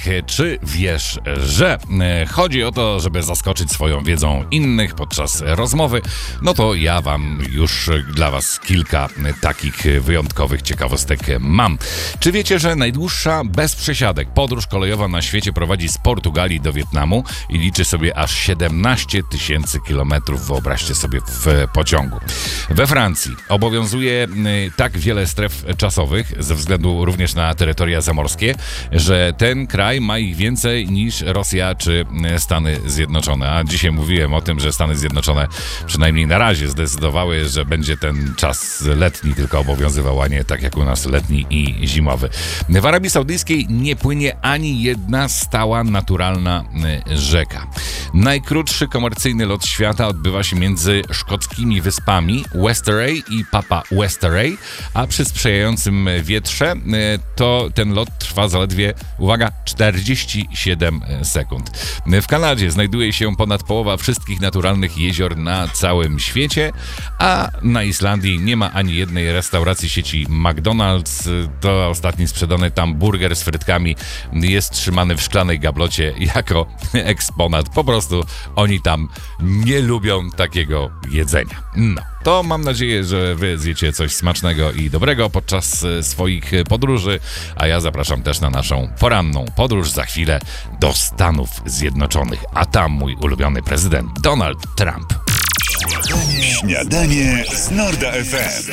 Czy wiesz, że chodzi o to, żeby zaskoczyć swoją wiedzą innych podczas rozmowy? No to ja wam już dla was kilka takich wyjątkowych ciekawostek mam. Czy wiecie, że najdłuższa bez przesiadek podróż kolejowa na świecie prowadzi z Portugalii do Wietnamu i liczy sobie aż 17 000 kilometrów, wyobraźcie sobie, w pociągu. We Francji obowiązuje tak wiele stref czasowych, ze względu również na terytoria zamorskie, że ten kraj ma ich więcej niż Rosja czy Stany Zjednoczone. A dzisiaj mówiłem o tym, że Stany Zjednoczone przynajmniej na razie zdecydowały, że będzie ten czas letni tylko obowiązywał, a nie tak jak u nas letni i zimowy. W Arabii Saudyjskiej nie płynie ani jedna stała, naturalna rzeka. Najkrótszy komercyjny lot świata odbywa się między szkockimi wyspami Westeray i Papa Westeray, a przy sprzyjającym wietrze to ten lot trwa zaledwie, uwaga, 47 sekund. W Kanadzie znajduje się ponad połowa wszystkich naturalnych jezior na całym świecie, a na Islandii nie ma ani jednej restauracji sieci McDonald's. To ostatni sprzedany tam burger z frytkami jest trzymany w szklanej gablocie jako eksponat. Po prostu oni tam nie lubią takiego jedzenia. No, to mam nadzieję, że wy zjecie coś smacznego i dobrego podczas swoich podróży, a ja zapraszam też na naszą poranną podróż za chwilę do Stanów Zjednoczonych, a tam mój ulubiony prezydent Donald Trump. Śniadanie z Norda FM.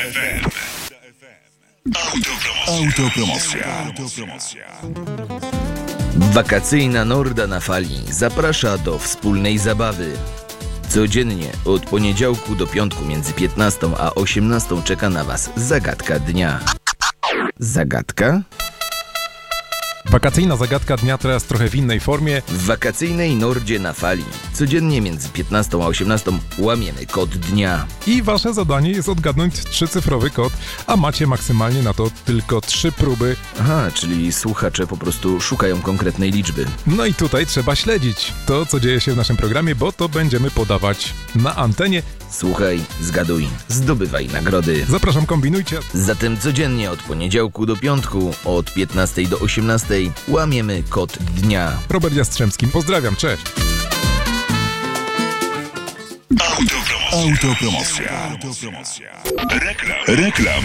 Autopromocja. Wakacyjna Norda na fali zaprasza do wspólnej zabawy. Codziennie od poniedziałku do piątku między 15 a 18 czeka na was zagadka dnia. Zagadka? Wakacyjna zagadka dnia teraz trochę w innej formie. W wakacyjnej Nordzie na fali codziennie między 15 a 18 łamiemy kod dnia. I wasze zadanie jest odgadnąć 3-cyfrowy kod, a macie maksymalnie na to tylko 3 próby. Aha, czyli słuchacze po prostu szukają konkretnej liczby. No i tutaj trzeba śledzić to, co dzieje się w naszym programie, bo to będziemy podawać na antenie. Słuchaj, zgaduj, zdobywaj nagrody. Zapraszam, kombinujcie. Zatem codziennie od poniedziałku do piątku, od 15 do 18 łamiemy kod dnia. Robert Jastrzębski, pozdrawiam, cześć. Autopromocja. Reklama.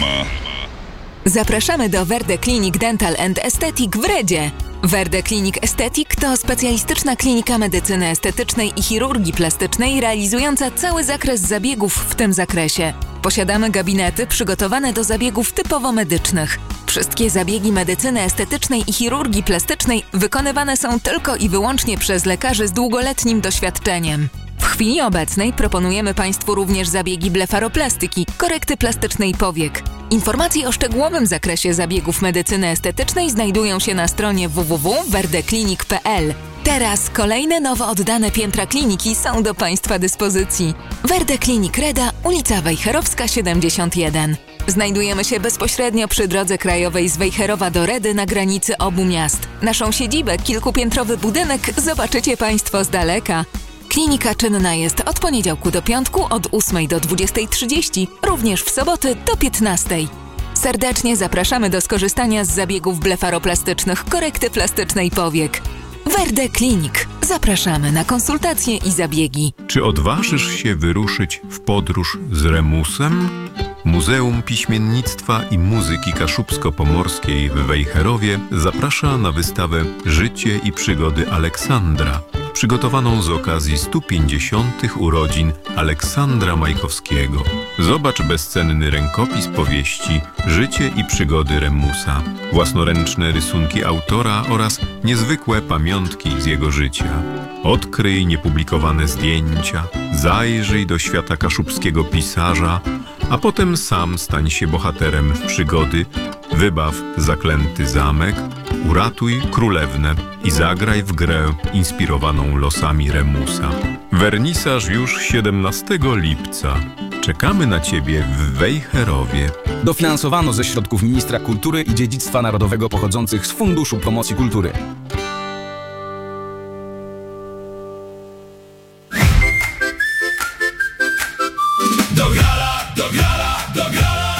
Zapraszamy do Verde Clinic Dental and Aesthetic w Redzie. Verde Clinic Aesthetic to specjalistyczna klinika medycyny estetycznej i chirurgii plastycznej realizująca cały zakres zabiegów w tym zakresie. Posiadamy gabinety przygotowane do zabiegów typowo medycznych. Wszystkie zabiegi medycyny estetycznej i chirurgii plastycznej wykonywane są tylko i wyłącznie przez lekarzy z długoletnim doświadczeniem. W chwili obecnej proponujemy Państwu również zabiegi blefaroplastyki, korekty plastycznej powiek. Informacje o szczegółowym zakresie zabiegów medycyny estetycznej znajdują się na stronie www.verdeclinic.pl. Teraz kolejne nowo oddane piętra kliniki są do Państwa dyspozycji. Verde Clinic Reda, ulica Wejherowska 71. Znajdujemy się bezpośrednio przy drodze krajowej z Wejherowa do Redy na granicy obu miast. Naszą siedzibę, kilkupiętrowy budynek, zobaczycie Państwo z daleka. Klinika czynna jest od poniedziałku do piątku od 8 do 20:30, również w soboty do 15. Serdecznie zapraszamy do skorzystania z zabiegów blefaroplastycznych, korekty plastycznej powiek. Verde Clinic. Zapraszamy na konsultacje i zabiegi. Czy odważysz się wyruszyć w podróż z Remusem? Muzeum Piśmiennictwa i Muzyki Kaszubsko-Pomorskiej w Wejherowie zaprasza na wystawę Życie i przygody Aleksandra, przygotowaną z okazji 150. urodzin Aleksandra Majkowskiego. Zobacz bezcenny rękopis powieści Życie i przygody Remusa, własnoręczne rysunki autora oraz niezwykłe pamiątki z jego życia. Odkryj niepublikowane zdjęcia, zajrzyj do świata kaszubskiego pisarza, a potem sam stań się bohaterem przygody, wybaw zaklęty zamek, uratuj królewnę i zagraj w grę inspirowaną losami Remusa. Wernisaż już 17 lipca. Czekamy na Ciebie w Wejherowie. Dofinansowano ze środków Ministra Kultury i Dziedzictwa Narodowego pochodzących z Funduszu Promocji Kultury.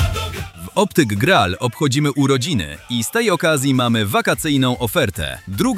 W Optyk Gral obchodzimy urodziny i z tej okazji mamy wakacyjną ofertę.